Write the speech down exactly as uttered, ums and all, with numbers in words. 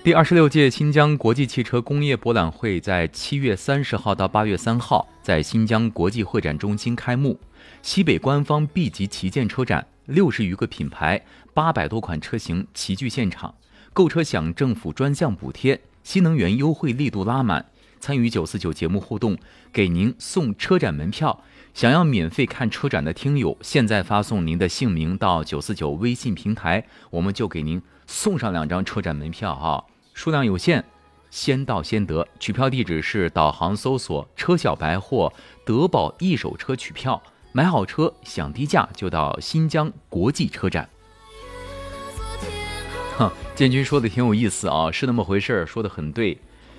第二十六届新疆国际汽车工业博览会在七月三十号到八月三号在新疆国际会展中心开幕。西北官方 B 级旗舰车展，六十余个品牌，八百多款车型齐聚现场。购车享政府专项补贴，新能源优惠力度拉满。参与九四九节目互动，给您送车展门票。想要免费看车展的听友，现在发送您的姓名到九四九微信平台，我们就给您送上两张车展门票啊，数量有限，先到先得。取票地址是导航搜索车小白或德宝一手车取票，买好车享低价就到新疆国际车展。哼，建军说的挺有意思啊，是那么回事，说的很对。